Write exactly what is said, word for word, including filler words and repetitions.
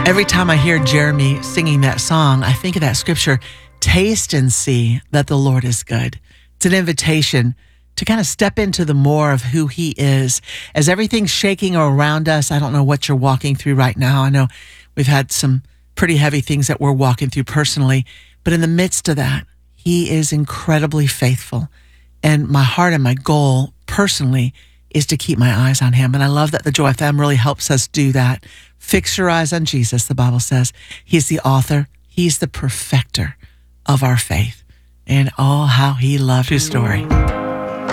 Every time I hear Jeremy singing that song, I think of that scripture, taste and see that the Lord is good. It's an invitation to kind of step into the more of who he is. As everything's shaking around us, I don't know what you're walking through right now. I know we've had some pretty heavy things that we're walking through personally, but in the midst of that, he is incredibly faithful. And my heart and my goal personally is to keep my eyes on him. And I love that the Joy F M really helps us do that. Fix your eyes on Jesus, the Bible says. He's the author. He's the perfecter of our faith. And oh, how he loved his story.